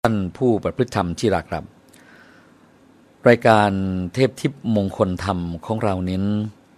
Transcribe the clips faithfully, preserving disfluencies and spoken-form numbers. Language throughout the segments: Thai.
านผู้ประพฤติธรรมที่รักครับรายการเทพทิพย์มงคลธรรมของเราเน้น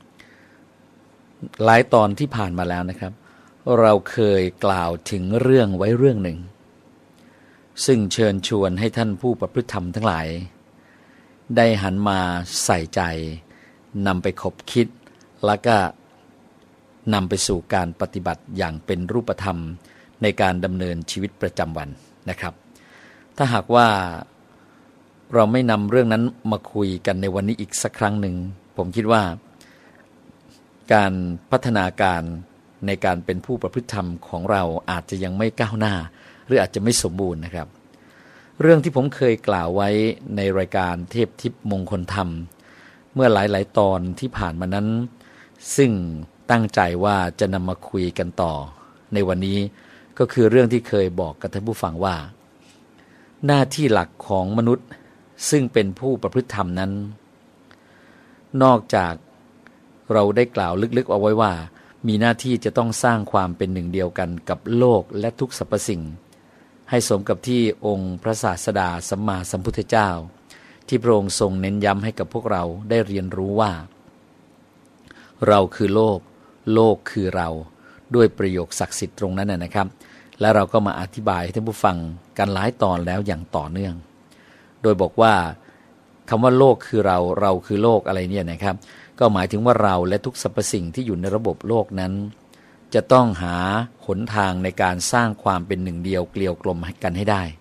หลายตอนที่ผ่านมาแล้วนะครับเราเคยกล่าวถึงเรื่องไว้เรื่องหนึ่งซึ่งเชิญชวนให้ท่านผู้ประพฤติธรรมทั้งหลายได้หันมาใส่ใจนำไปคบคิดแล้วก็นำไปสู่การปฏิบัติอย่างเป็นรูปธรรมในการดำเนินชีวิตประจำวันนะครับถ้าหากว่าเราไม่นำเรื่องนั้นมาคุยกันในวันนี้อีกสักครั้งหนึ่งผมคิดว่าการพัฒนาการในการเป็นผู้ประพฤติธรรมของเราอาจจะยังไม่ก้าวหน้าหรืออาจจะไม่สมบูรณ์นะครับเรื่องที่ผมเคยกล่าวไว้ในรายการเทพทิพย์มงคลธรรมเมื่อหลายๆตอนที่ผ่านมานั้นซึ่งตั้งใจว่าจะนำมาคุยกันต่อในวันนี้ก็คือเรื่องที่เคยบอกกับท่านผู้ฟังว่าหน้าที่หลักของมนุษย์ซึ่งเป็นผู้ประพฤติธรรมนั้นนอกจากเราได้กล่าวลึกๆเอาไว้ว่ามีหน้าที่จะต้องสร้างความเป็นหนึ่งเดียวกันกับโลกและทุกสรรพสิ่งให้สมกับที่องค์พระศาสดาสัมมาสัมพุทธเจ้าที่พระองค์ทรงเน้นย้ำให้กับพวกเราได้เรียนรู้ว่าเราคือโลกโลกคือเราด้วยประโยคศักดิ์สิทธิ์ตรงนั้นนะครับและเราก็มาอธิบายให้ท่านผู้ฟังกันหลายตอนแล้วอย่างต่อเนื่องโดยบอกว่าคำว่าโลกคือเราเราคือโลกอะไรเนี่ยนะครับก็หมายถึงว่าเราและทุกสรรพสิ่งที่อยู่ในระบบโลกนั้นจะต้องหาหนทางในการสร้างความเป็นหนึ่งเดียวเกลียวกลมกันให้ได้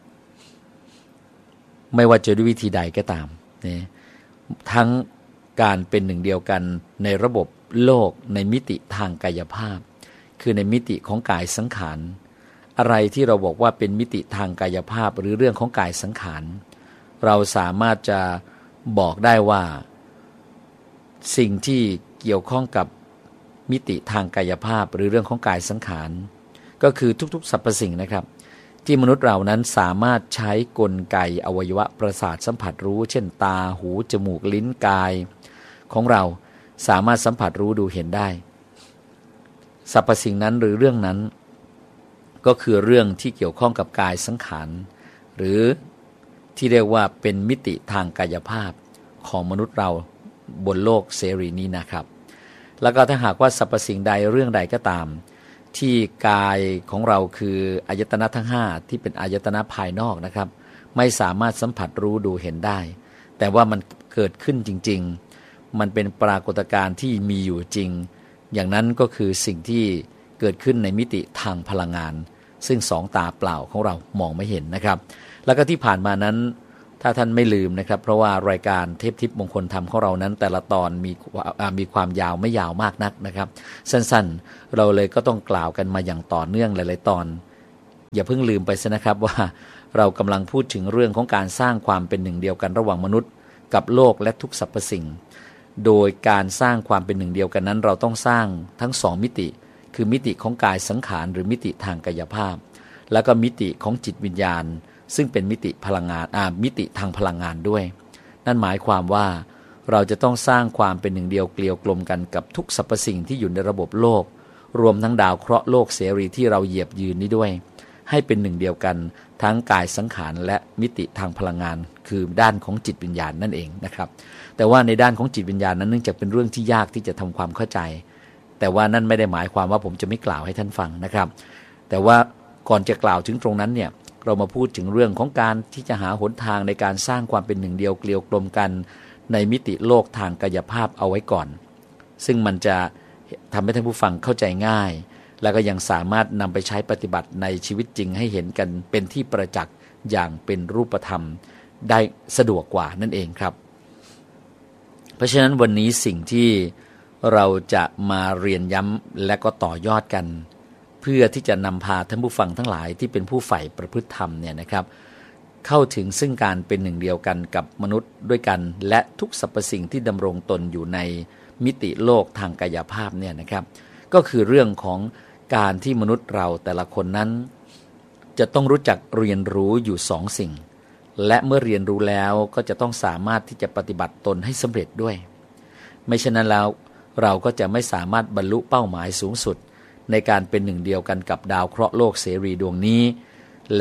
ไม่ว่าจะด้วยวิธีใดก็ตามนะทั้งการเป็นหนึ่งเดียวกันในระบบโลกในมิติทางกายภาพคือในมิติของกายสังขารอะไรที่เราบอกว่าเป็นมิติทางกายภาพหรือเรื่องของกายสังขารเราสามารถจะบอกได้ว่าสิ่งที่เกี่ยวข้องกับมิติทางกายภาพหรือเรื่องของกายสังขารก็คือทุกๆสรรพสิ่งนะครับที่มนุษย์เรานั้นสามารถใช้กลไกอวัยวะประสาทสัมผัสรู้เช่นตาหูจมูกลิ้นกายของเราสามารถสัมผัสรู้ดูเห็นได้สรรพสิ่งนั้นหรือเรื่องนั้นก็คือเรื่องที่เกี่ยวข้องกับกายสังขารหรือที่เรียกว่าเป็นมิติทางกายภาพของมนุษย์เราบนโลกเสรีนี้นะครับแล้วก็ถ้าหากว่าสรรพสิ่งใดเรื่องใดก็ตามที่กายของเราคืออายตนะทั้งห้าที่เป็นอายตนะภายนอกนะครับไม่สามารถสัมผัสรู้ดูเห็นได้แต่ว่ามันเกิดขึ้นจริงๆมันเป็นปรากฏการณ์ที่มีอยู่จริงอย่างนั้นก็คือสิ่งที่เกิดขึ้นในมิติทางพลังงานซึ่งสองตาเปล่าของเรามองไม่เห็นนะครับแล้วก็ที่ผ่านมานั้นถ้าท่านไม่ลืมนะครับเพราะว่ารายการเทพทิพย์มงคลธรรมของเรานั้นแต่ละตอนมีมีความยาวไม่ยาวมากนักนะครับสั้นๆเราเลยก็ต้องกล่าวกันมาอย่างต่อเนื่องหลายๆตอนอย่าเพิ่งลืมไปซะนะครับว่าเรากำลังพูดถึงเรื่องของการสร้างความเป็นหนึ่งเดียวกันระหว่างมนุษย์กับโลกและทุกสรรพสิ่งโดยการสร้างความเป็นหนึ่งเดียวกันนั้นเราต้องสร้างทั้งสองมิติคือมิติของกายสังขารหรือมิติทางกายภาพแล้วก็มิติของจิตวิญญาณซึ่งเป็นมิติพลังงานอ่ามิติทางพลังงานด้วยนั่นหมายความว่าเราจะต้องสร้างความเป็นหนึ่งเดียวเกลียวกลมกันกับทุกสรรพสิ่งที่อยู่ในระบบโลกรวมทั้งดาวเคราะห์โลกเสรีที่เราเหยียบยืนนี้ด้วยให้เป็นหนึ่งเดียวกันทั้งกายสังขารและมิติทางพลังงานคือด้านของจิตวิญญาณนั่นเองนะครับแต่ว่าในด้านของจิตวิญญาณนั้นเนื่องจากเป็นเรื่องที่ยากที่จะทำความเข้าใจแต่ว่านั่นไม่ได้หมายความว่าผมจะไม่กล่าวให้ท่านฟังนะครับแต่ว่าก่อนจะกล่าวถึงตรงนั้นเนี่ยเรามาพูดถึงเรื่องของการที่จะหาหนทางในการสร้างความเป็นหนึ่งเดียวเกลียวกลมกันในมิติโลกทางกายภาพเอาไว้ก่อนซึ่งมันจะทำให้ท่านผู้ฟังเข้าใจง่ายแล้วก็ยังสามารถนำไปใช้ปฏิบัติในชีวิตจริงให้เห็นกันเป็นที่ประจักษ์อย่างเป็นรูปธรรมได้สะดวกกว่านั่นเองครับเพราะฉะนั้นวันนี้สิ่งที่เราจะมาเรียนย้ำและก็ต่อยอดกันเพื่อที่จะนำพาท่านผู้ฟังทั้งหลายที่เป็นผู้ใฝ่ประพฤติธรรมเนี่ยนะครับเข้าถึงซึ่งการเป็นหนึ่งเดียวกันกับมนุษย์ด้วยกันและทุกสรรพสิ่งที่ดำรงตนอยู่ในมิติโลกทางกายภาพเนี่ยนะครับก็คือเรื่องของการที่มนุษย์เราแต่ละคนนั้นจะต้องรู้จักเรียนรู้อยู่สองสิ่งและเมื่อเรียนรู้แล้วก็จะต้องสามารถที่จะปฏิบัติตนให้สำเร็จด้วยไม่เช่นนั้นแล้วเราก็จะไม่สามารถบรรลุเป้าหมายสูงสุดในการเป็นหนึ่งเดียวกันกับดาวเคราะห์โลกเสรีดวงนี้และ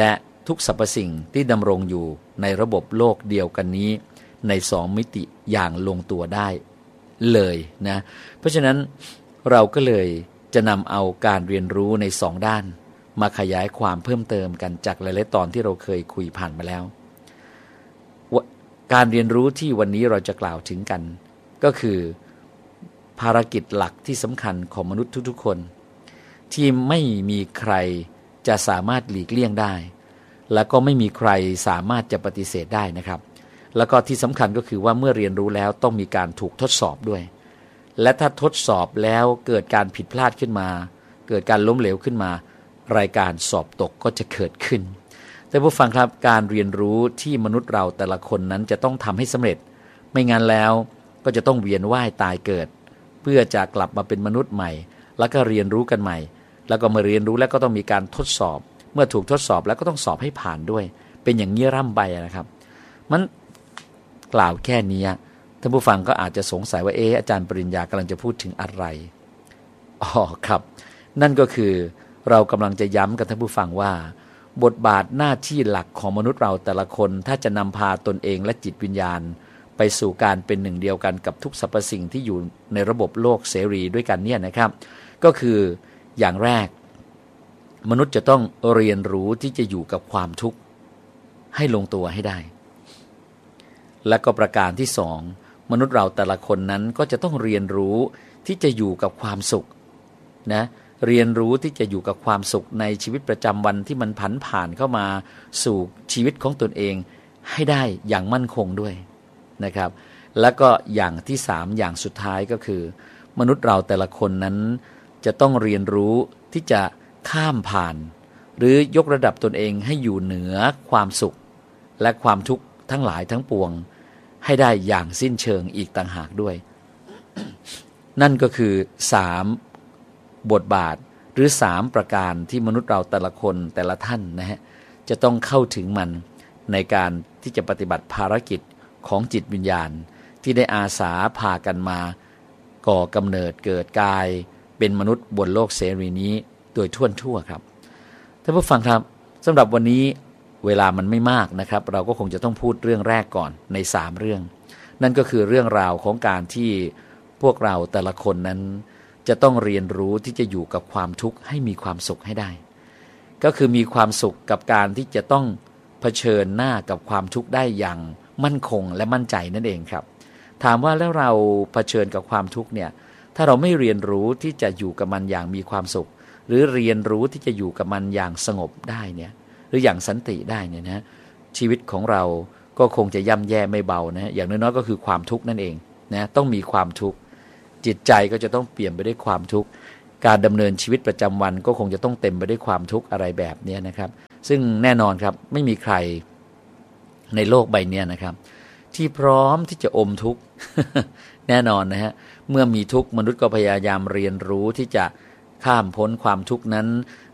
ทุกสรรพสิ่งที่ดำรงอยู่ในระบบโลกเดียวกันนี้ในสองมิติอย่างลงตัวได้เลยนะเพราะฉะนั้นเราก็เลยจะนำเอาการเรียนรู้ในสองด้านมาขยายความเพิ่มเติมกันจากหลายๆตอนที่เราเคยคุยผ่านมาแล้วการเรียนรู้ที่วันนี้เราจะกล่าวถึงกันก็คือภารกิจหลักที่สำคัญของมนุษย์ทุกๆคนที่ไม่มีใครจะสามารถหลีกเลี่ยงได้แล้วก็ไม่มีใครสามารถจะปฏิเสธได้นะครับแล้วก็ที่สำคัญก็คือว่าเมื่อเรียนรู้แล้วต้องมีการถูกทดสอบด้วยและถ้าทดสอบแล้วเกิดการผิดพลาดขึ้นมาเกิดการล้มเหลวขึ้นมารายการสอบตกก็จะเกิดขึ้นแต่ผู้ฟังครับการเรียนรู้ที่มนุษย์เราแต่ละคนนั้นจะต้องทำให้สำเร็จไม่งั้นแล้วก็จะต้องเวียนว่ายตายเกิดเพื่อจะกลับมาเป็นมนุษย์ใหม่แล้วก็เรียนรู้กันใหม่แล้วก็มาเรียนรู้แล้วก็ต้องมีการทดสอบเมื่อถูกทดสอบแล้วก็ต้องสอบให้ผ่านด้วยเป็นอย่างนี้ร่ำไปนะครับมันกล่าวแค่นี้ท่านผู้ฟังก็อาจจะสงสัยว่าเอออาจารย์ปริญญากำลังจะพูดถึงอะไรอ๋อครับนั่นก็คือเรากำลังจะย้ำกับท่านผู้ฟังว่าบทบาทหน้าที่หลักของมนุษย์เราแต่ละคนถ้าจะนำพาตนเองและจิตวิญญาณไปสู่การเป็นหนึ่งเดียวกันกับทุกสรรพสิ่งที่อยู่ในระบบโลกเสรีด้วยกันเนี่ยนะครับก็คืออย่างแรกมนุษย์จะต้องเรียนรู้ที่จะอยู่กับความทุกข์ให้ลงตัวให้ได้และก็ประการที่สองมนุษย์เราแต่ละคนนั้นก็จะต้องเรียนรู้ที่จะอยู่กับความสุขนะเรียนรู้ที่จะอยู่กับความสุขในชีวิตประจำวันที่มันผันผ่านเข้ามาสู่ชีวิตของตนเองให้ได้อย่างมั่นคงด้วยนะครับแล้วก็อย่างที่สามอย่างสุดท้ายก็คือมนุษย์เราแต่ละคนนั้นจะต้องเรียนรู้ที่จะข้ามผ่านหรือยกระดับตนเองให้อยู่เหนือความสุขและความทุกข์ทั้งหลายทั้งปวงให้ได้อย่างสิ้นเชิงอีกต่างหากด้วย นั่นก็คือสามบทบาทหรือสามประการที่มนุษย์เราแต่ละคนแต่ละท่านนะฮะจะต้องเข้าถึงมันในการที่จะปฏิบัติภารกิจของจิตวิญญาณที่ได้อาสาพากันมาก่อกำเนิดเกิดกายเป็นมนุษย์บนโลกเสรีนี้โดยทั่วทั่วครับท่านผู้ฟังครับสำหรับวันนี้เวลามันไม่มากนะครับเราก็คงจะต้องพูดเรื่องแรกก่อนในสามเรื่องนั่นก็คือเรื่องราวของการที่พวกเราแต่ละคนนั้นจะต้องเรียนรู้ที่จะอยู่กับความทุกข์ให้มีความสุขให้ได้ก็คือมีความสุขกับการที่จะต้องเผชิญหน้ากับความทุกข์ได้อย่างมั่นคงและมั่นใจนั่นเองครับถามว่าแล้วเราเผชิญกับความทุกข์เนี่ยถ้าเราไม่เรียนรู้ที่จะอยู่กับมันอย่างมีความสุขหรือเรียนรู้ที่จะอยู่กับมันอย่างสงบได้เนี่ยหรืออย่างสันติได้เนี่ยนะชีวิตของเราก็คงจะย่ำแย่ไม่เบานะอย่างน้อยๆก็คือความทุกข์นั่นเองนะต้องมีความทุกข์จิตใจก็จะต้องเปลี่ยนไปด้วยความทุกข์การดำเนินชีวิตประจำวันก็คงจะต้องเต็มไปด้วยความทุกข์อะไรแบบนี้นะครับซึ่งแน่นอนครับไม่มีใครในโลกใบนี้นะครับที่พร้อมที่จะอมทุกข์ แน่นอนนะฮะเมื่อมีทุกข์มนุษย์ก็พยายามเรียนรู้ที่จะข้ามพ้นความทุกข์นั้น